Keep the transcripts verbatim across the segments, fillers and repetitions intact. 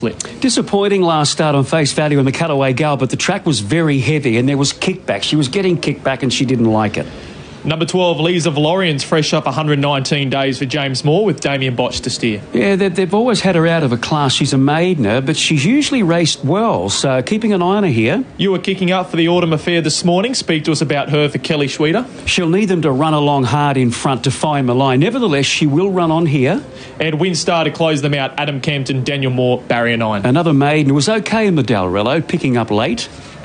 Disappointing last start on face value in the cutaway gal, but the track was very heavy and there was kickback. She was getting kickback and she didn't like it. Number twelve, Lees of Lorians, fresh up one hundred nineteen days for James Moore with Damien Botch to steer. Yeah, they've, they've always had her out of a class. She's a maidener, but she's usually raced well, so keeping an eye on her here. You were kicking up for the Autumn Affair this morning. Speak to us about her for Kelly Schweida. She'll need them to run along hard in front to find the line. Nevertheless, she will run on here. And Winstar to close them out, Adam Campton, Daniel Moore, barrier nine. Another maiden was okay in the Dalrello, picking up late.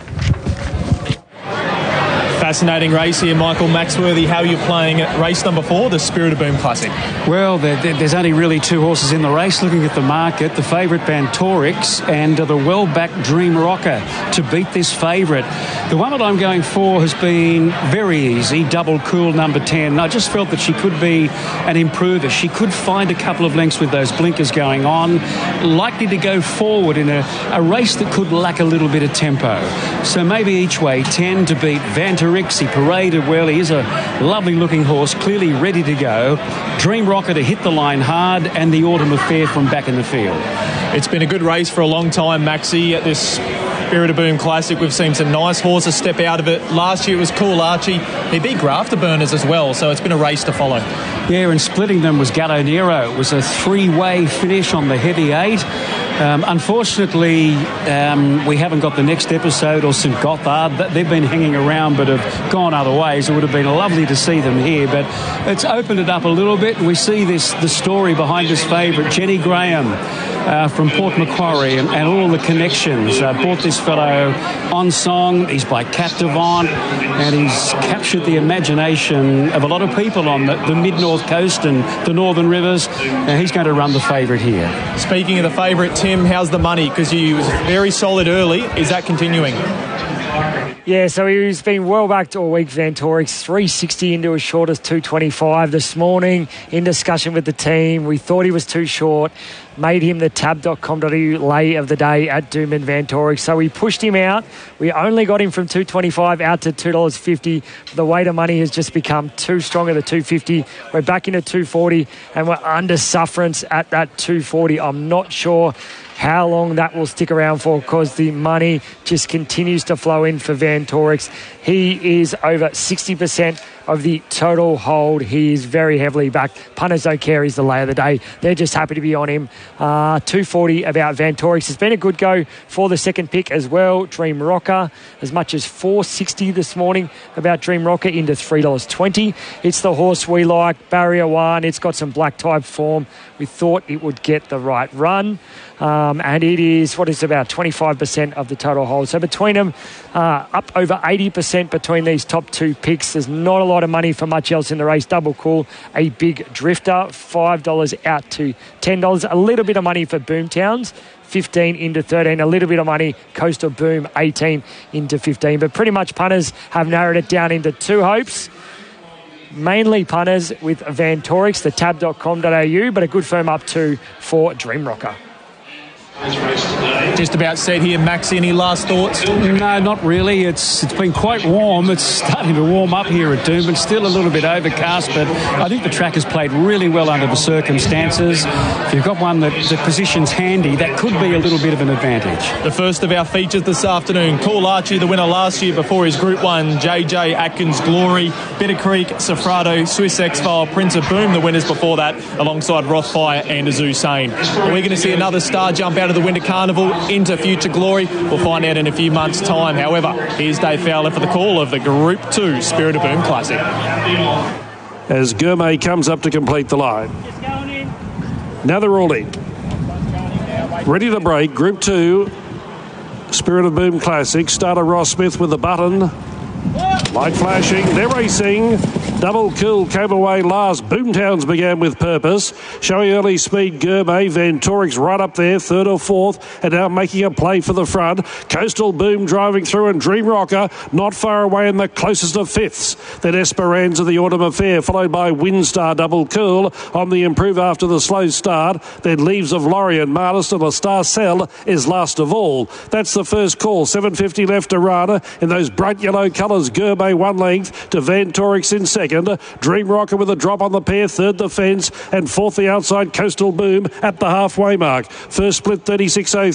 Fascinating race here, Michael Maxworthy. How are you playing at race number four, the Spirit of Boom Classic? Well, there, there, there's only really two horses in the race. Looking at the market, the favourite Vantorix and uh, the well-backed Dream Rocker to beat this favourite. The one that I'm going for has been very easy, Double Cool, number ten. I just felt that she could be an improver. She could find a couple of lengths with those blinkers going on, likely to go forward in a, a race that could lack a little bit of tempo. So maybe each way, ten to beat Vantorix. He paraded well. He is a lovely-looking horse, clearly ready to go. Dream Rocker to hit the line hard, and the Autumn Affair from back in the field. It's been a good race for a long time, Maxie, at this Spirit of Boom Classic. We've seen some nice horses step out of it. Last year it was Cool Archie. He beat Grafter Burners as well, so it's been a race to follow. Yeah, and splitting them was Gallo Nero. It was a three-way finish on the heavy eight. Um, unfortunately, um, we haven't got the next episode or St Gothard. They've been hanging around but have gone other ways. It would have been lovely to see them here, but it's opened it up a little bit. We see this the story behind this favourite, Jenny Graham uh, from Port Macquarie, and, and all the connections. Uh, brought this fellow on song. He's by Captivant, and he's captured the imagination of a lot of people on the, the mid-north coast and the northern rivers. Now he's going to run the favourite here. Speaking of the favourite, Tim, how's the money? Because you was very solid early. Is that continuing? Yeah, so he's been well backed all week, Vantorix. three sixty into as short as two twenty-five this morning. In discussion with the team, we thought he was too short. Made him the tab dot com dot a u lay of the day at Doomben Vantorix. So we pushed him out. We only got him from two twenty-five out to two dollars fifty. The weight of money has just become too strong at the two fifty. We're back into two forty, and we're under sufferance at that two forty. I'm not sure how long that will stick around for, because the money just continues to flow in for Vantorix. He is over sixty percent of the total hold. He is very heavily backed. Punters don't care. He's the lay of the day. They're just happy to be on him. Uh, two forty about Vantorix. It's been a good go for the second pick as well. Dream Rocker, as much as four sixty this morning about Dream Rocker into three dollars twenty. It's the horse we like, Barrier One. It's got some black type form. We thought it would get the right run. Um, and it is, what is about twenty-five percent of the total hold. So between them, uh, up over eighty percent between these top two picks. There's not a lot of money for much else in the race. Double Cool, a big drifter, five dollars out to ten dollars. A little bit of money for Boomtowns, fifteen into thirteen. A little bit of money, Coastal Boom, eighteen into fifteen. But pretty much punters have narrowed it down into two hopes. Mainly punters with Vantorix, the tab dot com dot a u, but a good firm up to for Dream Rocker. Just about set here, Max. Any last thoughts? No, not really. It's it's been quite warm. It's starting to warm up here at Doomben. Still a little bit overcast, but I think the track has played really well under the circumstances. If you've got one that the position's handy, that could be a little bit of an advantage. The first of our features this afternoon. Cool Archie, the winner last year before his Group One. J J Atkins Glory, Bitter Creek, Safrado, Swiss X-File, Prince of Boom, the winners before that, alongside Rothfire and Azu Sane. We're going to see another star jump out of the Winter Carnival into future glory. We'll find out in a few months' time. However, here's Dave Fowler for the call of the Group two Spirit of Boom Classic. As Gourmet comes up to complete the line. Now they're all in. Ready to break. Group two Spirit of Boom Classic. Starter Ross Smith with the button. Light flashing. They're racing. Double Cool came away last. Boomtowns began with purpose. Showing early speed, Gourmet. Vantorix right up there, third or fourth, and now making a play for the front. Coastal Boom driving through, and Dream Rocker not far away in the closest of fifths. Then Esperanza, the Autumn Affair, followed by Windstar, Double Cool on the improve after the slow start. Then Leaves of Lorient, Martis and La Star Cell is last of all. That's the first call. seven fifty left to run in those bright yellow colours. Gourmet Gourmet one length to Van Torix in second. Dream Rocker with a drop on the pair, third the fence, and fourth the outside Coastal Boom at the halfway mark. First split thirty-six oh